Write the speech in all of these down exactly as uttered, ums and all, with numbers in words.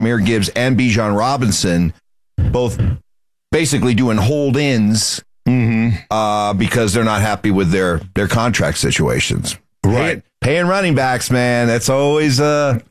Jahmyr Gibbs and Bijan Robinson both basically doing hold-ins mm-hmm. uh, because they're not happy with their, their contract situations. Right. Pay, paying running backs, man, that's always a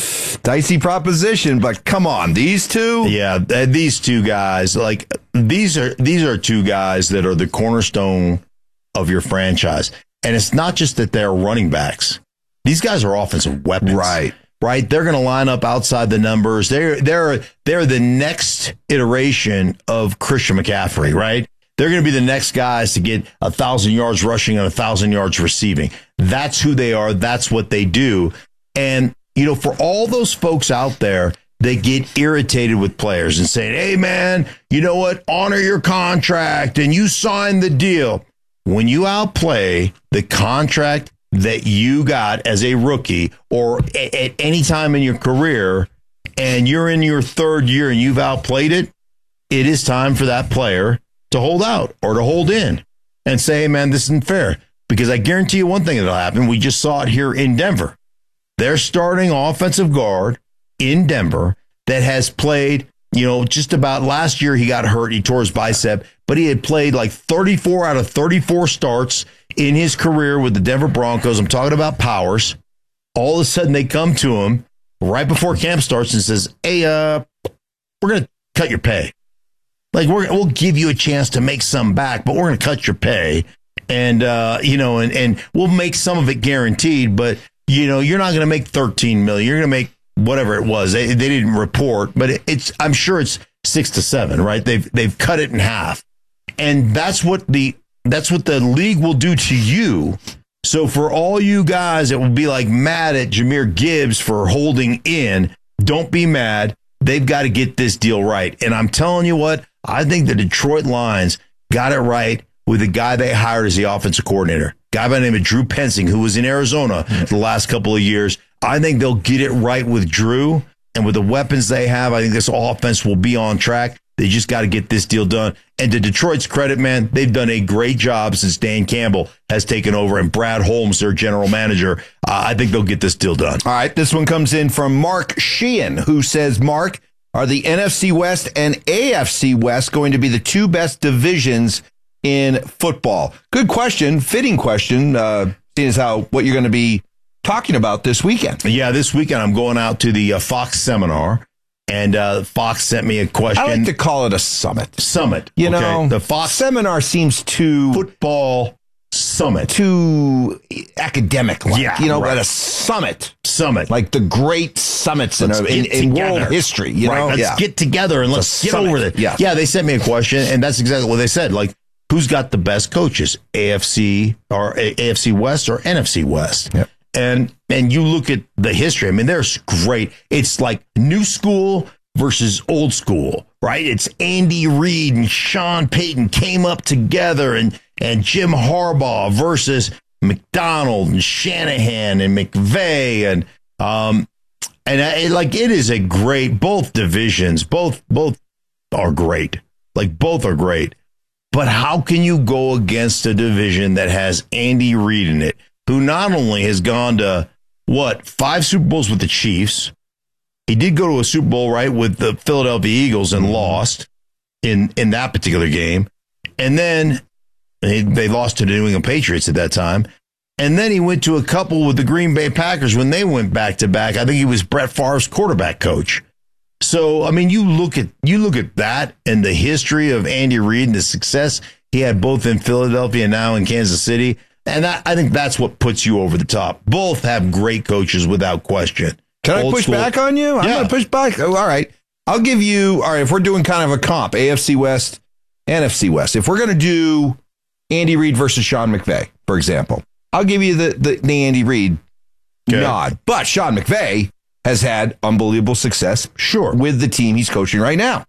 dicey proposition, but come on, these two? Yeah, these two guys, like, these are these are two guys that are the cornerstone of your franchise. And it's not just that they're running backs. These guys are offensive weapons. Right. Right? They're going to line up outside the numbers. They're they're they're the next iteration of Christian McCaffrey, right? They're going to be the next guys to get a thousand yards rushing and a thousand yards receiving. That's who they are. That's what they do. And, you know, for all those folks out there that get irritated with players and saying, hey, man, you know what? Honor your contract and you sign the deal. When you outplay the contract that you got as a rookie or a- at any time in your career and you're in your third year and you've outplayed it, it is time for that player to hold out or to hold in and say, hey, man, this isn't fair. Because I guarantee you one thing that'll happen. We just saw it here in Denver. They're starting offensive guard in Denver that has played, you know, just about last year he got hurt. He tore his bicep, but he had played like thirty-four out of thirty-four starts in his career with the Denver Broncos. I'm talking about Powers. All of a sudden they come to him right before camp starts and says, hey, uh, we're going to cut your pay. Like, we're, we'll give you a chance to make some back, but we're going to cut your pay. And, uh, you know, and, and we'll make some of it guaranteed, but, you know, you're not going to make thirteen million. You're going to make whatever it was. They, they didn't report, but it, it's, I'm sure it's six to seven, right? They've, they've cut it in half. And that's what the, that's what the league will do to you. So for all you guys that will be like mad at Jahmyr Gibbs for holding in, don't be mad. They've got to get this deal right. And I'm telling you what, I think the Detroit Lions got it right with the guy they hired as the offensive coordinator, a guy by the name of Drew Pensing, who was in Arizona the last couple of years. I think they'll get it right with Drew, and with the weapons they have, I think this offense will be on track. They just got to get this deal done. And to Detroit's credit, man, they've done a great job since Dan Campbell has taken over and Brad Holmes, their general manager. Uh, I think they'll get this deal done. All right, this one comes in from Mark Sheehan, who says, Mark, are the N F C West and A F C West going to be the two best divisions in football? Good question, fitting question, uh, seeing as how what you're going to be talking about this weekend. Yeah, this weekend I'm going out to the uh, Fox seminar, and uh, Fox sent me a question. I like to call it a summit. Summit. You okay? know, the Fox seminar seems too football summit, too academic. Yeah, you know, right. at a summit, summit, like the great summits in, in, in world history. You right. know, let's yeah. get together and let's get summit. over it. Yeah. yeah, they sent me a question, and that's exactly what they said. Like, who's got the best coaches, A F C or A F C West or N F C West? Yep. And and you look at the history. I mean, there's great. It's like new school versus old school, right? It's Andy Reid and Sean Payton came up together, and and Jim Harbaugh versus McDonald and Shanahan and McVay, and um and I, like it is a great. Both divisions, both both are great. Like both are great. But how can you go against a division that has Andy Reid in it, who not only has gone to, what, five Super Bowls with the Chiefs? He did go to a Super Bowl, right, with the Philadelphia Eagles and lost in, in that particular game. And then they, they lost to the New England Patriots at that time. And then he went to a couple with the Green Bay Packers when they went back-to-back. I think he was Brett Favre's quarterback coach. So, I mean, you look at you look at that and the history of Andy Reid and the success he had both in Philadelphia and now in Kansas City, and that, I think that's what puts you over the top. Both have great coaches without question. Can Old I push school. back on you? I'm Yeah. going to push back. Oh, all right. I'll give you, all right, if we're doing kind of a comp, A F C West, N F C West, if we're going to do Andy Reid versus Sean McVay, for example, I'll give you the, the, the Andy Reid Okay. nod. But Sean McVay has had unbelievable success, Sure. with the team he's coaching right now.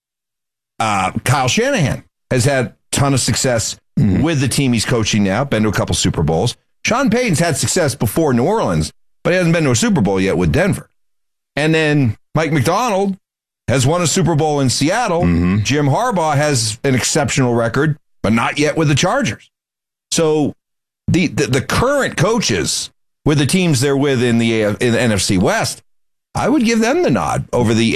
Uh, Kyle Shanahan has had a ton of success mm-hmm. with the team he's coaching now, been to a couple Super Bowls. Sean Payton's had success before New Orleans, but he hasn't been to a Super Bowl yet with Denver. And then Mike McDonald has won a Super Bowl in Seattle. Mm-hmm. Jim Harbaugh has an exceptional record, but not yet with the Chargers. So the the, the current coaches with the teams they're with in the, in the N F C West, I would give them the nod over the